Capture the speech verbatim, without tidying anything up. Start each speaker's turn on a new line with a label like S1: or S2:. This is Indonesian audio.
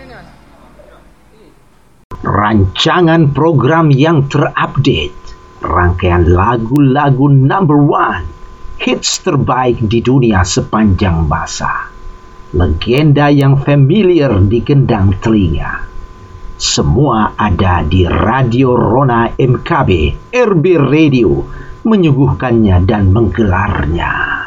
S1: Rancangan program yang terupdate, rangkaian lagu-lagu number one, hits terbaik di dunia sepanjang masa, legenda yang familiar di gendang telinga. Semua ada di Radio Rona M K B, R B Radio, menyuguhkannya dan menggelarnya.